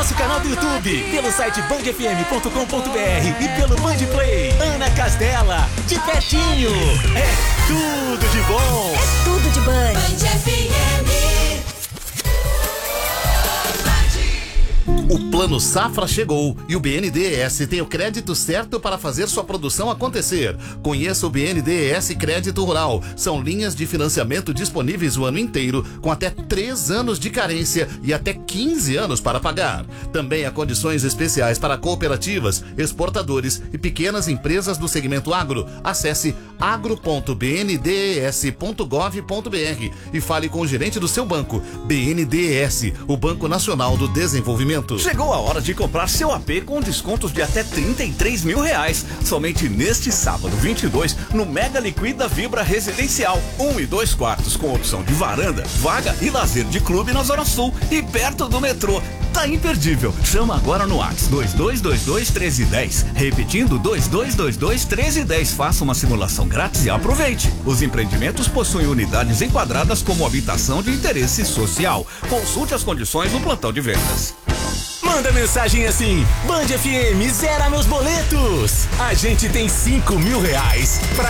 nosso canal do YouTube, pelo site bandfm.com.br e pelo Bandplay. Ana Castela, de pertinho. É tudo de bom. É tudo de Band. Band FM. O Plano Safra chegou e o BNDES tem o crédito certo para fazer sua produção acontecer. Conheça o BNDES Crédito Rural. São linhas de financiamento disponíveis o ano inteiro, com até 3 anos de carência e até 15 anos para pagar. Também há condições especiais para cooperativas, exportadores e pequenas empresas do segmento agro. Acesse agro.bndes.gov.br e fale com o gerente do seu banco. BNDES, o Banco Nacional do Desenvolvimento. Chegou a hora de comprar seu AP com descontos de até R$33 mil. Somente neste sábado 22, no Mega Liquida Vibra Residencial. 1 e 2 quartos com opção de varanda, vaga e lazer de clube na Zona Sul e perto do metrô. Tá imperdível. Chama agora no WhatsApp 2222-1310. Repetindo, 2222-1310. Faça uma simulação grátis e aproveite. Os empreendimentos possuem unidades enquadradas como habitação de interesse social. Consulte as condições no plantão de vendas. Manda mensagem assim: Band FM zera meus boletos. A gente tem R$5 mil pra